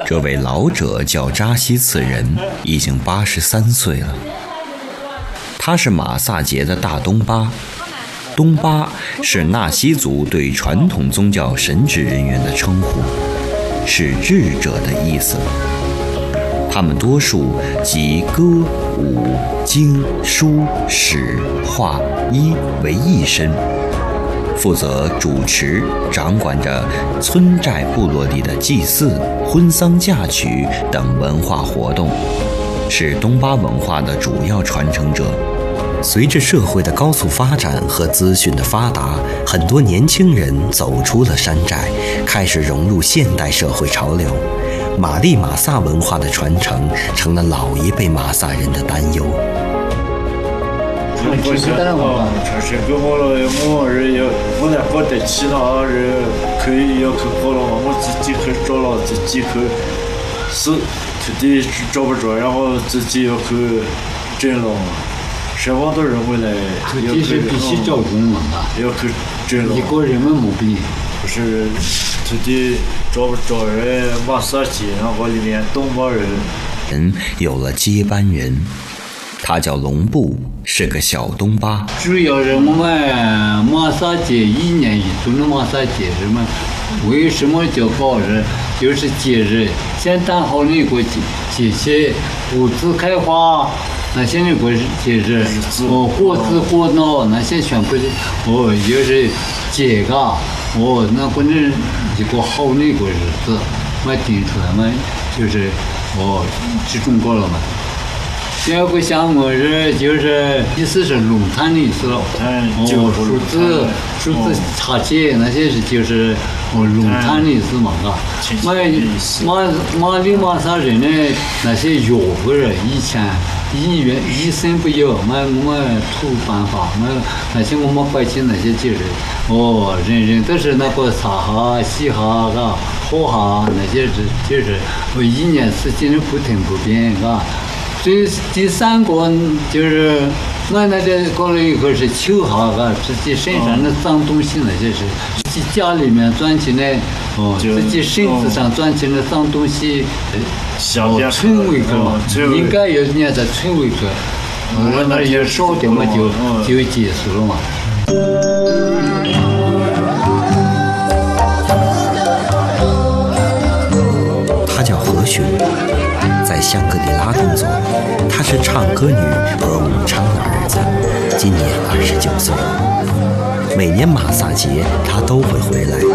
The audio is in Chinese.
这位老者叫扎西次人，已经83岁了。他是马萨节的大东巴。东巴是纳西族对传统宗教神职人员的称呼，是智者的意思。他们多数集歌、舞、经、书、史、画、医为一身，负责主持、掌管着村寨部落里的祭祀、婚丧嫁娶等文化活动，是东巴文化的主要传承者。随着社会的高速发展和资讯的发达，很多年轻人走出了山寨，开始融入现代社会潮流。玛丽马萨文化的传承成了老一辈马萨人的担忧。 不是的嘛，就是跟我人要，我来不得其他人可以要去好了嘛，我自己去找了，自己去是土地找不着，然后自己要去整了。什么都认为来， 土地是必须找工嘛， 要去整了。 一个人们没病， 不是土地找不着人，马萨节，然后里面东巴人有了接班人，他叫龙布，是个小东巴。 主要是我们马萨节1年1度的马萨节日嘛，为什么叫搞日？就是节日，先谈好那个节气，谷子开花。那些那个节日，火子火闹那些全部就是节嘎，那可能一个好那个日子，我定出来嘛，就是集中过了嘛。第二个项目就是意思是龙潭的意思了，数字茶节那些是就是龙潭的意思嘛，马里马萨人呢那些药物人以前。医生不要，我们土办法，那些我们百姓那些就是，人人都是那个擦哈、洗哈，喝哈那些就是1年4季的不停不变，第3个就是我那个搞了一个是秋哈，自己身上的脏东西那些是，自己家里面赚钱的，自己身子上赚钱的脏东西。村委去嘛，应该有人家在村委去，我那也少点嘛就结束了嘛。 她叫何雪，在香格里拉工作，她是唱歌女和武昌的儿子，今年29岁。每年马萨节，她都会回来。